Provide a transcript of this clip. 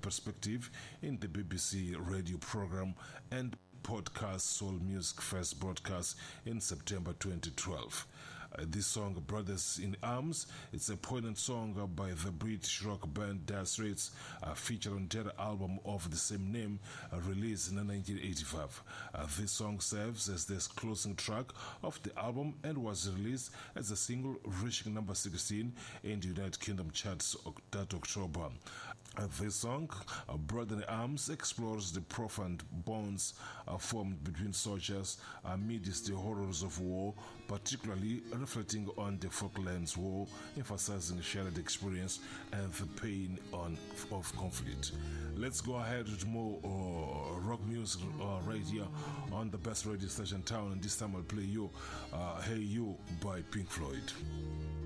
Perspective in the BBC radio program and podcast Soul Music First broadcast in September 2012. This song, Brothers in Arms, it's a poignant song by the British rock band Dire Straits, featured on their album of the same name, released in 1985. This song serves as the closing track of the album and was released as a single, reaching number 16 in the United Kingdom charts that October. This song, Brothers in Arms, explores the profound bonds formed between soldiers amidst the horrors of war, particularly reflecting on the Falklands War, emphasizing shared experience and the pain of conflict. Let's go ahead with more rock music right here on the best radio station in town, and this time I'll play you Hey You by Pink Floyd.